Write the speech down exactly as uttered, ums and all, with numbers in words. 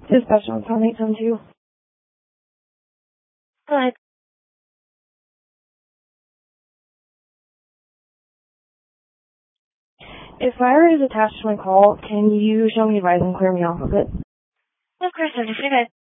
Dispatch on phone eight seven two. Go ahead. If fire is attached to my call, can you show me advice and clear me off of it? Of course, I'm just gonna